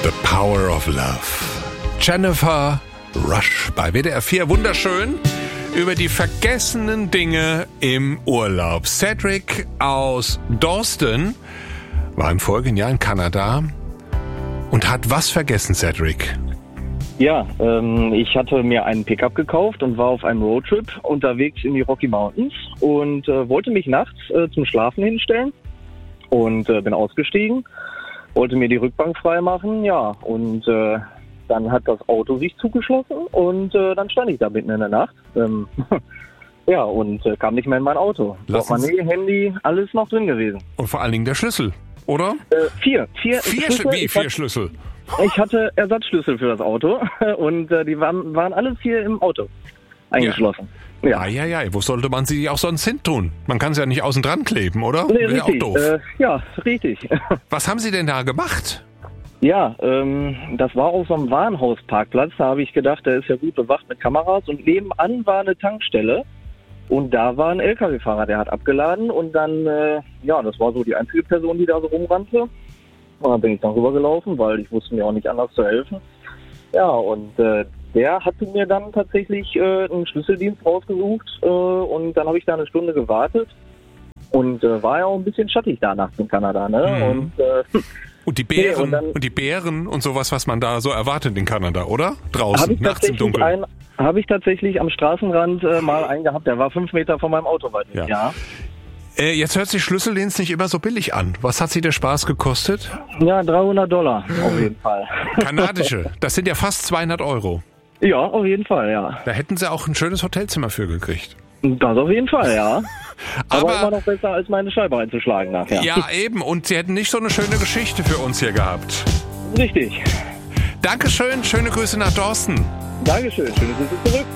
The Power of Love. Jennifer Rush bei WDR 4. Wunderschön über die vergessenen Dinge im Urlaub. Cedric aus Dawson war im vorigen Jahr in Kanada und hat was vergessen, Cedric? Ja, ich hatte mir einen Pickup gekauft und war auf einem Roadtrip unterwegs in die Rocky Mountains und wollte mich nachts zum Schlafen hinstellen und bin ausgestiegen, wollte mir die Rückbank freimachen, ja, und dann hat das Auto sich zugeschlossen und dann stand ich da mitten in der Nacht. Ja, und kam nicht mehr in mein Auto. Portemonnaie, Handy, alles noch drin gewesen. Und vor allen Dingen der Schlüssel, oder? Vier Schlüssel. Schlüssel? Ich hatte Ersatzschlüssel für das Auto und die waren alle 4 im Auto eingeschlossen. Ja. Ja. Wo sollte man sie auch sonst hin tun? Man kann sie ja nicht außen dran kleben, oder? Nee, wäre richtig. Auch doof. Ja, richtig. Was haben Sie denn da gemacht? Ja, das war auf so einem Warenhausparkplatz. Da habe ich gedacht, der ist ja gut bewacht mit Kameras. Und nebenan war eine Tankstelle. Und da war ein LKW-Fahrer, der hat abgeladen. Und dann, das war so die einzige Person, die da so rumrannte. Und dann bin ich dann rübergelaufen, weil ich wusste mir auch nicht anders zu helfen. Ja, und der hatte mir dann tatsächlich einen Schlüsseldienst rausgesucht. Und dann habe ich da eine Stunde gewartet. Und war ja auch ein bisschen schattig da nachts in Kanada, ne? Und die Bären und die Bären und sowas, was man da so erwartet in Kanada, oder? Draußen, nachts im Dunkeln. Habe ich tatsächlich am Straßenrand mal einen gehabt, der war 5 Meter von meinem Auto weit weg. Ja. Jetzt hört sich Schlüsseldienst nicht immer so billig an. Was hat Sie der Spaß gekostet? Ja, $300 auf jeden Fall. Kanadische, das sind ja fast 200 €. Ja, auf jeden Fall, ja. Da hätten Sie auch ein schönes Hotelzimmer für gekriegt. Das auf jeden Fall, ja. Aber immer noch besser, als meine Scheibe einzuschlagen nachher. Ja, eben. Und Sie hätten nicht so eine schöne Geschichte für uns hier gehabt. Richtig. Dankeschön, schöne Grüße nach Dawson. Dankeschön, schöne Grüße zurück.